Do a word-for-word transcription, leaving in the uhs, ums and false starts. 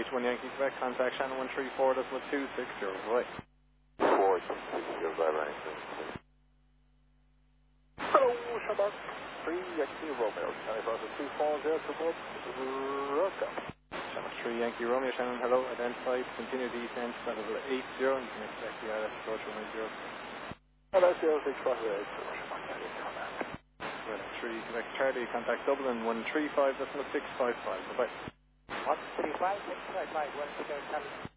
H one Yankee Quebec, contact Shannon one three four decimal two six zero. Bye. four six zero, bye bye. Hello, Shabbat. three Yankee Romeo. Telephone two four zero two one. Roca. Shannon three Yankee Romeo, Shannon, hello. Identify, continue descent, level eight zero, and you can expect the R S approach one nine zero. Hello, zero six five eight. three Quebec Charlie, contact Dublin one three five decimal six five five. Bye bye. one three five six five five, one three five.